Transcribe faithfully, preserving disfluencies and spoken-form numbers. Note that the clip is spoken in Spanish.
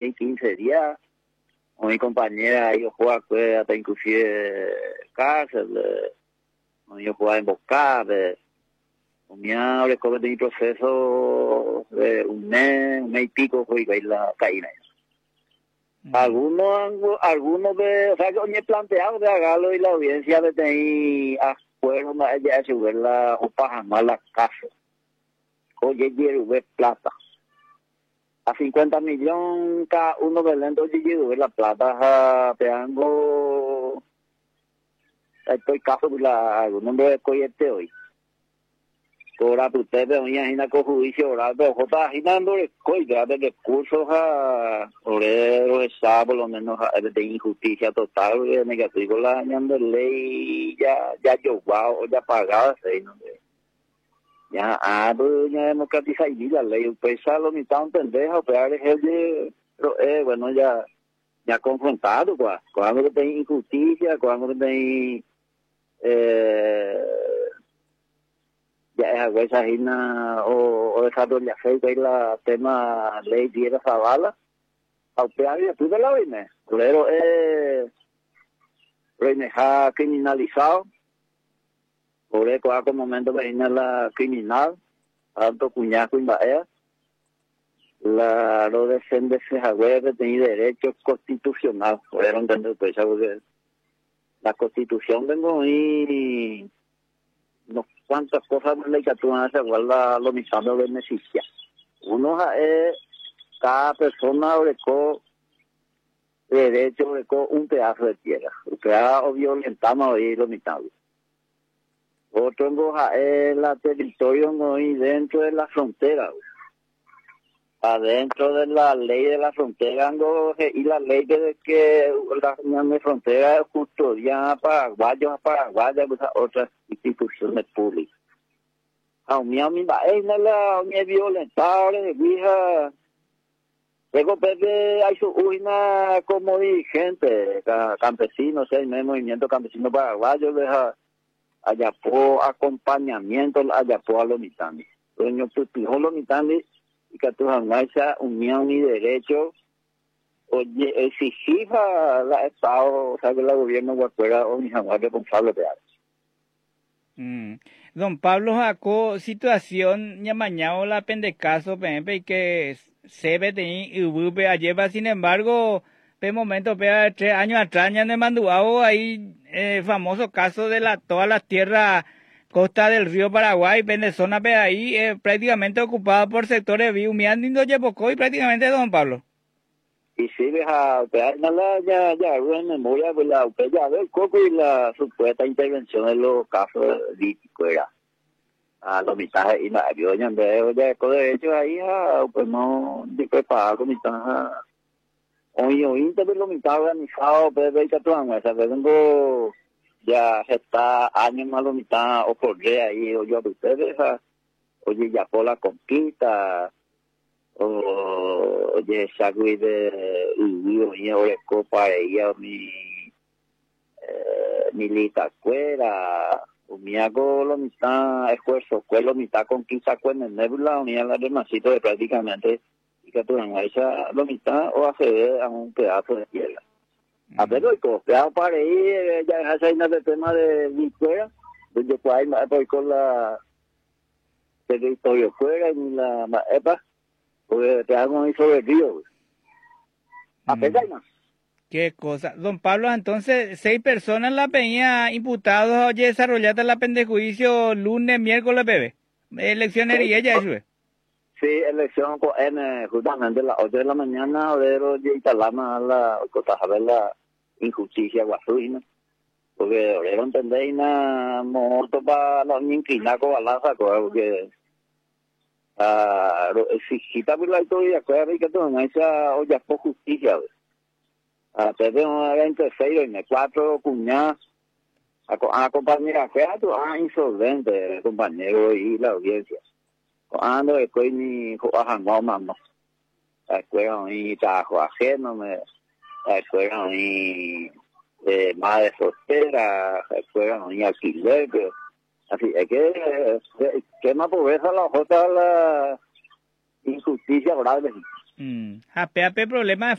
ahí quince días. Con mi compañera, yo jugaba pues, hasta inclusive cárcel, eh, yo jugaba en Boscade. Mi ahora como de mi proceso de un mes, un mes y pico fue que la caída. Mm. Algunos, algunos de, o sea, que he planteado de hacerlo y la audiencia de tener acuerdo más allá de subir la, o para más la casa. Oye, quiero ver plata. A cincuenta millones cada uno de lento, oye, quiero ver la plata, pegando, estoy caso de la, algún nombre de coyete hoy. Ahora usted ve una con juicio, ahora dos jotas girando el coide de recursos a obrero está por lo menos de injusticia total, negativo la año de ley ya ya yo wow ya pagada se no ya ah ya democratiza y la ley pesa lo mitad un pendejo pero es de pero eh bueno ya ya confrontado pues cuando hay injusticia cuando hay eh ya es esa gina o, o desarrolla fe que la tema ley diera Zavala a usted había tú de la vaina pero eh reneja criminalizado por eso como momento que la criminal alto cuñaco en Bahía la lo defende se haber de tener derechos constitucional por eso entender pues porque la constitución vengo y no cuántas cosas le que tú haces guarda lo mismo de beneficia. Uno es cada persona recó derecho recó un pedazo de tierra. Usted ha violentado ahí lo mismo. Otro es la territorio hoy dentro de la frontera. Adentro de la ley de la frontera y la ley de que la unión de frontera es custodia a paraguayos a paraguayas a otras instituciones públicas. A mí a mí es la mi violentable hija luego Pepe hay su una como dirigente campesinos el movimiento campesino paraguayo deja allá por acompañamiento allá por a los mitades. Dueño putijó los mitades y que tu esa unión y derecho oye exigir a la Estado o sea que el gobierno guacuera o mi jamás responsable de algo. Mm. Don Pablo Jaco situación ñamañao la pendecaso y que se ve de ubupe lleva sin embargo de momento pega tres años atrás ya me manduao ahí eh, famoso caso de la toda la tierra costa del río Paraguay, Venezuela, ve ahí eh, prácticamente ocupada por sectores viumiando y prácticamente Don Pablo. Y si deja, ya, ya, en memoria, pues la, ya ve el coco y la supuesta intervención en los casos políticos era. A los mitades y la vio ya en vez de de hecho ahí, pues no, de preparar los mitades. Hoy, hoy, también los mitades organizados, pues ve que tú amas, o sea, vengo ya está años más la mitad o por ahí o yo a ustedes oye ya por la conquista o oye sagui de y ahora copa ella mi milita fuera o mi hago la mitad esfuerzo pues la mitad conquista con el nebula unía la demásito de prácticamente y que tú esa la mitad o acceder a un pedazo de tierra. A ver, hoy copiado para ahí, ya es el tema de mi fuera, donde pues hay más con la territorio fuera y la EPA, porque te hago ahí sobre el río. A ver, más. Qué cosa. Don Pablo, entonces, seis personas la peña imputados, oye, desarrollada la pendejuicio lunes, miércoles, bebé. Elecciones y ella, eso es. Sí, elección en justamente a las ocho de la mañana, obrero y Italama a la cosa a ver la injusticia guasuina. Porque obrero entendéis na moto para la inclinar con balaza, porque ah si quita por la historia, que que todo esa olla por justicia. Ah, pero no era entre seis y cuatro cuñadas a compañera que a insolvente compañero y la audiencia. Ando después ni jugando mamá. Después ni trabajo ajeno, me después ni eh, madre soltera, después ni alquiler, pero así es que que más pobreza la otra la injusticia grave. Mm. Ape ape problema